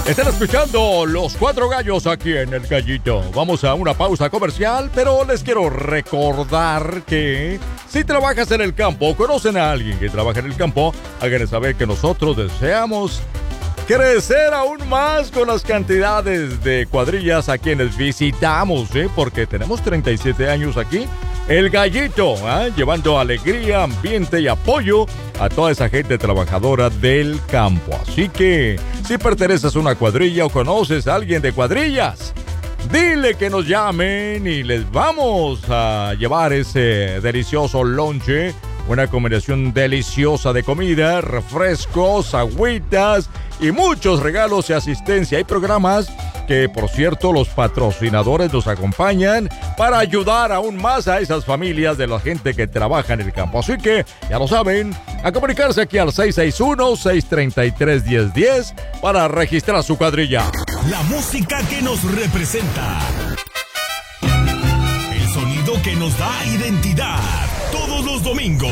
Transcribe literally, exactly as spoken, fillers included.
Están escuchando Los Cuatro Gallos aquí en El Gallito. Vamos a una pausa comercial, pero les quiero recordar que si trabajas en el campo o conocen a alguien que trabaja en el campo, háganle saber que nosotros deseamos crecer aún más con las cantidades de cuadrillas a quienes visitamos, ¿eh? Porque tenemos treinta y siete años aquí. El Gallito, ¿eh? Llevando alegría, ambiente y apoyo a toda esa gente trabajadora del campo. Así que, si perteneces a una cuadrilla o conoces a alguien de cuadrillas, dile que nos llamen y les vamos a llevar ese delicioso lonche. Una combinación deliciosa de comida, refrescos, agüitas y muchos regalos y asistencia. Hay programas que, por cierto, los patrocinadores nos acompañan para ayudar aún más a esas familias de la gente que trabaja en el campo. Así que, ya lo saben, a comunicarse aquí al seis seis uno, seis tres tres, uno cero uno cero para registrar su cuadrilla. La música que nos representa. El sonido que nos da identidad. Todos los domingos,